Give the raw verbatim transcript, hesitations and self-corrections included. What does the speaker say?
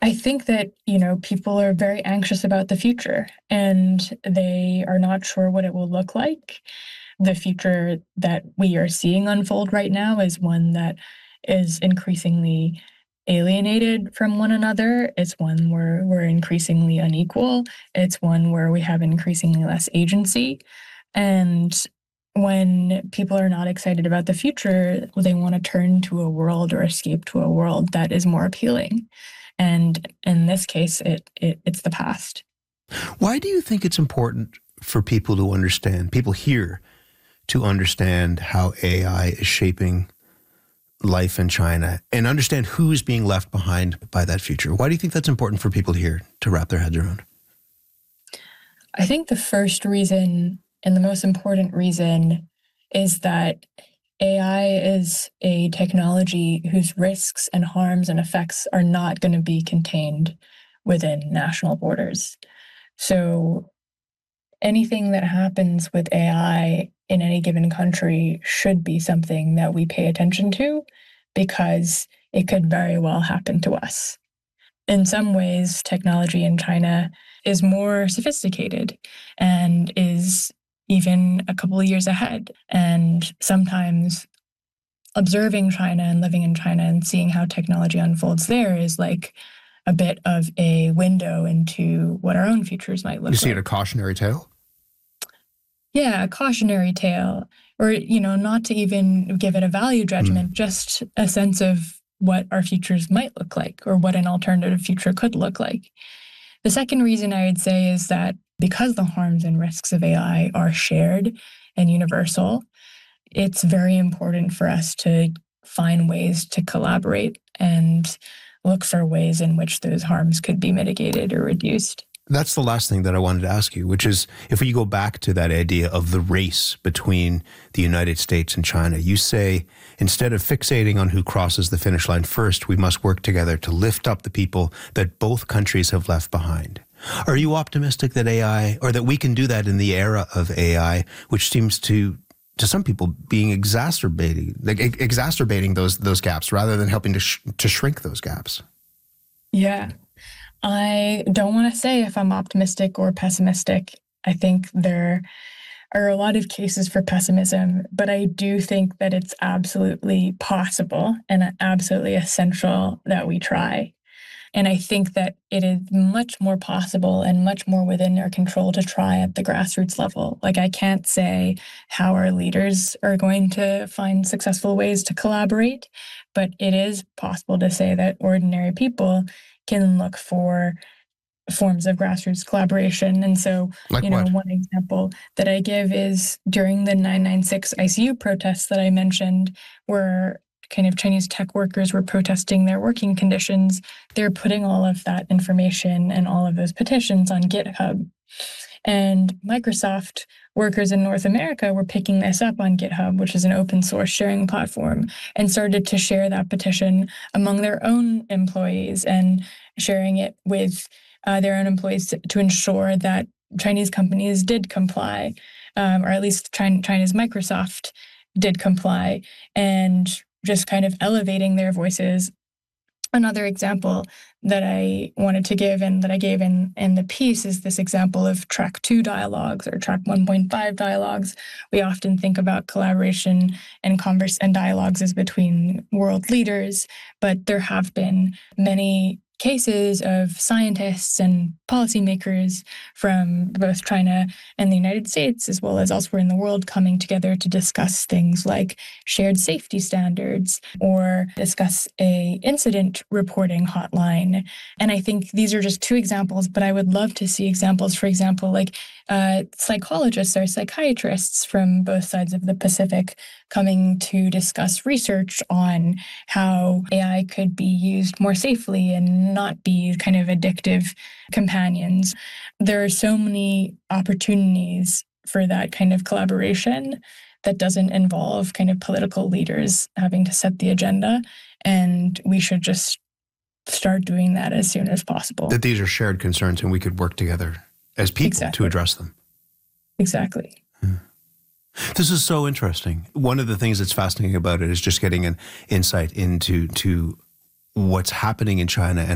I think that, you know, people are very anxious about the future and they are not sure what it will look like. The future that we are seeing unfold right now is one that is increasingly alienated from one another. It's one where we're increasingly unequal. It's one where we have increasingly less agency. And when people are not excited about the future, they want to turn to a world or escape to a world that is more appealing. And in this case, it, it it's the past. Why do you think it's important for people to understand, people here, to understand how A I is shaping life in China and understand who's being left behind by that future? Why do you think that's important for people here to wrap their heads around? I think the first reason and the most important reason is that A I is a technology whose risks and harms and effects are not going to be contained within national borders. So anything that happens with A I in any given country should be something that we pay attention to because it could very well happen to us. In some ways, technology in China is more sophisticated and is even a couple of years ahead. And sometimes observing China and living in China and seeing how technology unfolds there is like a bit of a window into what our own futures might look like. You see it a cautionary tale? Yeah, a cautionary tale. Or, you know, not to even give it a value judgment, mm. just a sense of what our futures might look like or what an alternative future could look like. The second reason I would say is that because the harms and risks of A I are shared and universal, it's very important for us to find ways to collaborate and look for ways in which those harms could be mitigated or reduced. That's the last thing that I wanted to ask you, which is if we go back to that idea of the race between the United States and China, you say instead of fixating on who crosses the finish line first, we must work together to lift up the people that both countries have left behind. Are you optimistic that A I, or that we can do that in the era of A I, which seems to, to some people, being exacerbating, like exacerbating those those gaps rather than helping to sh- to shrink those gaps? Yeah. I don't want to say if I'm optimistic or pessimistic. I think there are a lot of cases for pessimism, but I do think that it's absolutely possible and absolutely essential that we try. And I think that it is much more possible and much more within our control to try at the grassroots level. Like, I can't say how our leaders are going to find successful ways to collaborate, but it is possible to say that ordinary people can look for forms of grassroots collaboration. And so, like you know, what? one example that I give is during the nine nine six I C U protests that I mentioned, where kind of Chinese tech workers were protesting their working conditions, they're putting all of that information and all of those petitions on GitHub. And Microsoft workers in North America were picking this up on GitHub, which is an open source sharing platform, and started to share that petition among their own employees and sharing it with uh, their own employees to, to ensure that Chinese companies did comply, um, or at least China, China's Microsoft did comply, and just kind of elevating their voices. Another example that I wanted to give and that I gave in, in the piece is this example of track two dialogues or track one point five dialogues. We often think about collaboration and converse and dialogues as between world leaders, but there have been many cases of scientists and policymakers from both China and the United States, as well as elsewhere in the world, coming together to discuss things like shared safety standards or discuss a incident reporting hotline. And I think these are just two examples, but I would love to see examples, for example, like uh, psychologists or psychiatrists from both sides of the Pacific coming to discuss research on how A I could be used more safely and not be kind of addictive companions. There are so many opportunities for that kind of collaboration that doesn't involve kind of political leaders having to set the agenda. And we should just start doing that as soon as possible. That these are shared concerns and we could work together as people Exactly. to address them. Exactly. Hmm. This is so interesting. One of the things that's fascinating about it is just getting an insight into to what's happening in China and